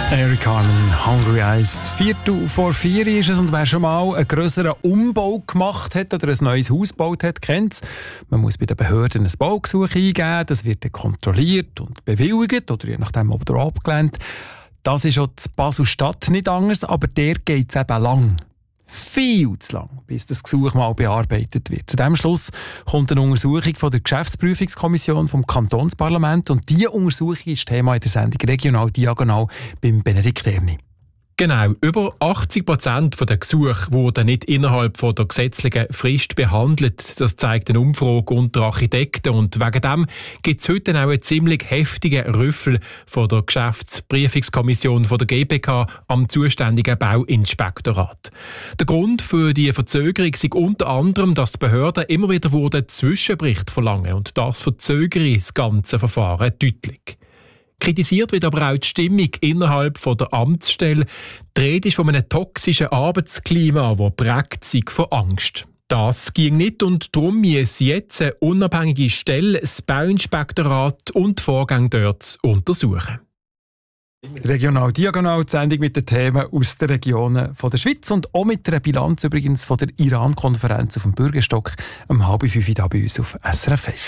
Eric Carmen, Hungry Eyes. 4:45 ist es, und wer schon mal einen grösseren Umbau gemacht hat oder ein neues Haus gebaut hat, kennt es. Man muss bei den Behörden ein Baugesuch eingeben, das wird dann kontrolliert und bewilligt oder je nachdem oder abgelehnt. Das ist auch in Basel-Stadt nicht anders, aber der geht es eben lang. Viel zu lang, bis das Gesuch mal bearbeitet wird. Zu diesem Schluss kommt eine Untersuchung von der Geschäftsprüfungskommission vom Kantonsparlament, und diese Untersuchung ist Thema in der Sendung «Regional Diagonal» beim Benedikt Erni. Genau, über 80% der Gesuche wurden nicht innerhalb von der gesetzlichen Frist behandelt. Das zeigt eine Umfrage unter Architekten, und wegen dem gibt es heute auch einen ziemlich heftigen Rüffel von der Geschäftsprüfungskommission von der GPK am zuständigen Bauinspektorat. Der Grund für die Verzögerung ist unter anderem, dass die Behörden immer wieder Zwischenberichte verlangen, und das verzögere das ganze Verfahren deutlich. Kritisiert wird aber auch die Stimmung innerhalb der Amtsstelle. Die Rede ist von einem toxischen Arbeitsklima, das prägt sich von Angst. Das ging nicht, und darum muss jetzt eine unabhängige Stelle das Bauinspektorat und die Vorgänge dort untersuchen. Regional Diagonal, die Sendung mit den Themen aus den Regionen der Schweiz und auch mit einer Bilanz übrigens von der Iran-Konferenz auf dem Bürgerstock um 4:30 hier bei uns auf SRF 1.